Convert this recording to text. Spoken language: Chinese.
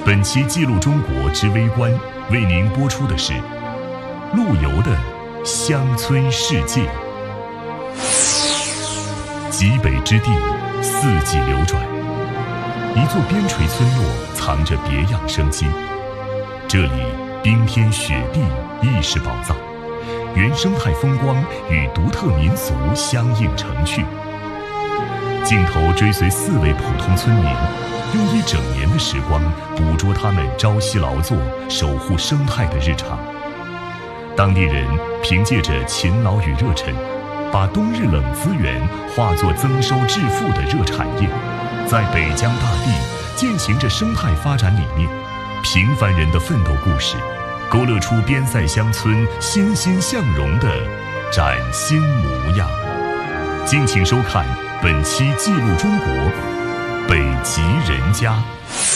本期记录中国之微观为您播出的是陆游的乡村世界。极北之地，四季流转，一座边陲村落藏着别样生机。这里冰天雪地亦是宝藏，原生态风光与独特民俗相映成趣。镜头追随4位普通村民，用1整年的时光捕捉他们朝夕劳作、守护生态的日常。当地人凭借着勤劳与热忱，把冬日冷资源化作增收致富的热产业，在北疆大地践行着生态发展理念。平凡人的奋斗故事，勾勒出边塞乡村欣欣向荣的崭新模样。敬请收看本期记录中国北极人家。